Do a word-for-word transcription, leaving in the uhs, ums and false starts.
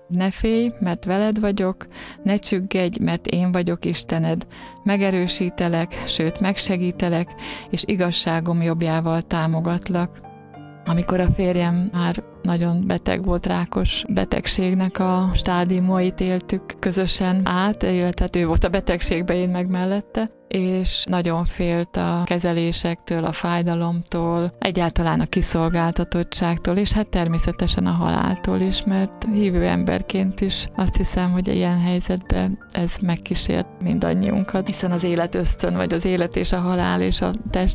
Ne félj, mert veled vagyok, ne csüggedj, mert én vagyok Istened. Megerősítelek, sőt megsegítelek, és igazságom jobbjával támogatlak. Amikor a férjem már nagyon beteg volt, rákos betegségnek a stádiumait éltük közösen át, illetve ő volt a betegségben, én meg mellette, és nagyon félt a kezelésektől, a fájdalomtól, egyáltalán a kiszolgáltatottságtól, és hát természetesen a haláltól is, mert hívő emberként is azt hiszem, hogy ilyen helyzetben ez megkísért mindannyiunkat, hiszen az élet ösztön, vagy az élet és a halál és a test